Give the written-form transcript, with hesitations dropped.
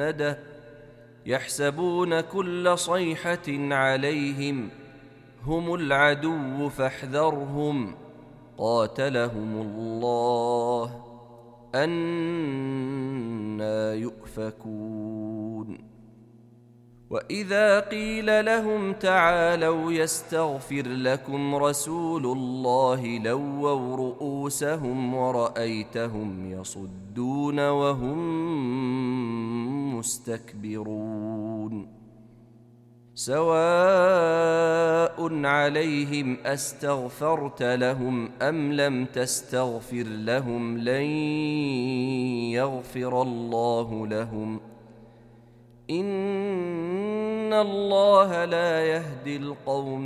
مسندة يحسبون كل صيحة عليهم هم العدو فاحذرهم قاتلهم الله أنى يؤفكون وإذا قيل لهم تعالوا يستغفر لكم رسول الله لووا رؤوسهم ورأيتهم يصدون وهم مستكبرون سواء عليهم أستغفرت لهم أم لم تستغفر لهم لن يغفر الله لهم إن الله لا يهدي القوم